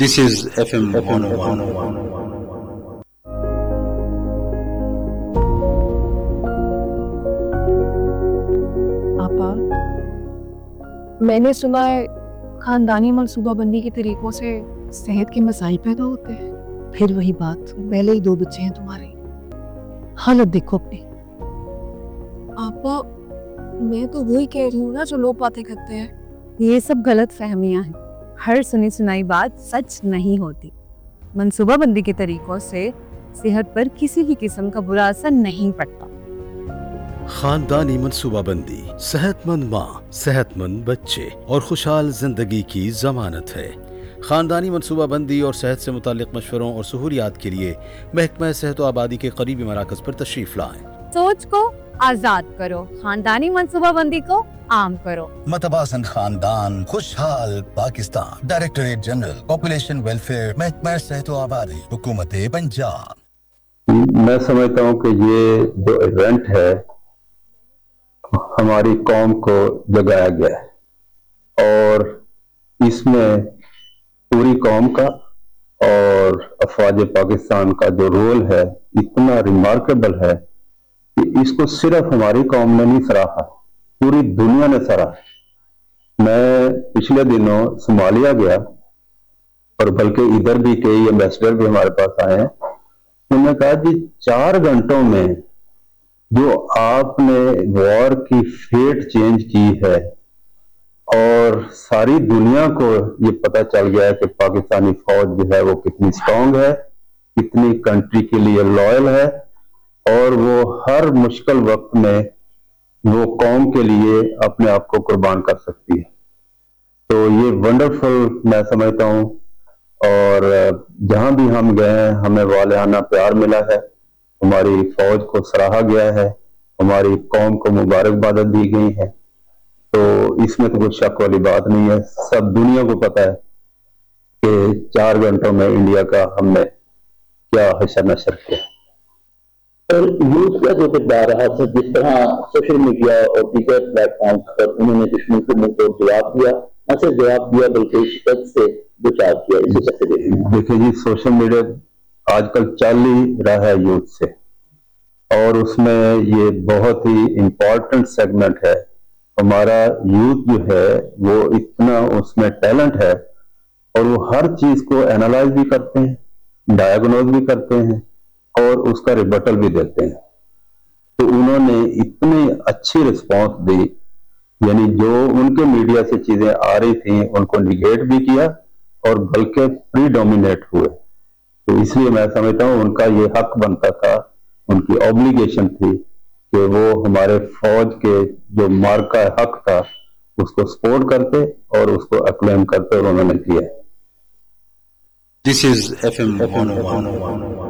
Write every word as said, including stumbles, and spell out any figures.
This is F M one oh one. आपा, मैंने सुना है खानदानी मनसूबा बंदी के तरीकों से सेहत के मसाइल पैदा होते हैं। फिर वही बात, पहले ही दो बच्चे हैं तुम्हारे, हालत देखो अपनी। आपा, मैं तो वही कह रही हूँ ना जो लोग बातें करते हैं। ये सब गलत फहमियां हैं। हर सुनी सुनाई बात सच नहीं होती। मनसूबा बंदी के तरीकों से सेहत पर किसी भी किस्म का बुरा असर नहीं पड़ता। खानदानी मनसूबा बंदी सेहतमंद माँ, सेहतमंद बच्चे और खुशहाल जिंदगी की जमानत है। खानदानी मनसूबा बंदी और सेहत से मुताल्लिक मशवरों और सहूलियात के लिए महकमा सेहत व आबादी के करीबी मराकज पर तशरीफ लाएं। सोच को आजाद करो, खानदानी मनसूबा बंदी को आम करो। मतवासन खानदान, खुशहाल Pakistan, directorate general population welfare, महकमा सेहत व आबादी, हुकूमत पंजाब। मैं समझता हूँ कि ये जो इवेंट है हमारी कौम को जगाया गया है और इसमें पूरी कौम का और अफवाज पाकिस्तान का जो रोल है इतना रिमार्केबल है कि इसको सिर्फ हमारी कौम ने नहीं सराहा, पूरी दुनिया ने सराहा। मैं पिछले दिनों सोमालिया गया और बल्कि इधर भी कई एम्बेसडर भी हमारे पास आए हैं। उन्होंने कहा जी चार घंटों में जो आपने वॉर की फेट चेंज की है और सारी दुनिया को ये पता चल गया है कि पाकिस्तानी फौज जो है वो कितनी स्ट्रांग है, कितनी कंट्री के लिए लॉयल है और वो हर मुश्किल वक्त में वो कौम के लिए अपने आप को कुर्बान कर सकती है। तो ये वंडरफुल मैं समझता हूँ और जहां भी हम गए हैं हमें वालियाना प्यार मिला है, हमारी फौज को सराहा गया है, हमारी कौम को मुबारकबाद दी गई है। तो इसमें तो कोई शक वाली बात नहीं है। सब दुनिया को पता है कि चार घंटों में इंडिया का हमने क्या हशर नशर किया। और यूथ का जो किरदार रहा था, जिस तरह सोशल मीडिया और दीगर प्लेटफॉर्म पर उन्होंने दुश्मन को मुंह तोड़ जवाब दिया, न सिर्फ जवाब दिया बल्कि शिकस्त से बचाव किया। इसे कैसे देखिए? देखिए जी, सोशल मीडिया आजकल चल ही रहा है यूथ से और उसमें ये बहुत ही इम्पोर्टेंट सेगमेंट है। हमारा यूथ जो है वो इतना उसमें टैलेंट है और वो हर चीज को एनालाइज भी करते हैं, डायग्नोज भी करते हैं और उसका रिबटल भी देते हैं। तो उन्होंने इतनी अच्छी रिस्पांस दी, यानी जो उनके मीडिया से चीजें आ रही थी उनको निगेट भी किया और बल्कि प्रीडोमिनेट हुए। तो इसलिए मैं समझता हूँ उनका ये हक बनता था, उनकी ऑब्लिगेशन थी कि वो हमारे फौज के जो मार्का हक था उसको सपोर्ट करते और उसको अक्लेम करते और उन्होंने किया। This is F M one oh one.